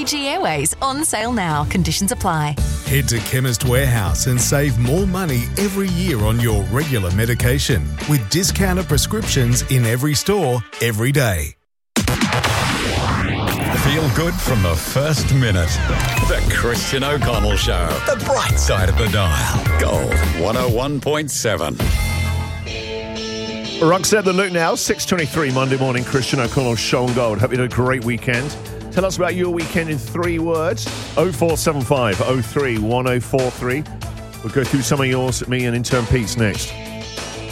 Fiji Airways on sale now. Conditions apply. Head to Chemist Warehouse and save more money every year on your regular medication with discounted prescriptions in every store, every day. Feel good from the first minute. The Christian O'Connell Show. The bright side of the dial. Gold 101.7. Roxette the Look now, 6:23 Monday morning, Christian O'Connell Show on Gold. Hope you had a great weekend. Tell us about your weekend in 3 words. 0475 03 1043. We'll go through some of yours, me and intern Pete's next.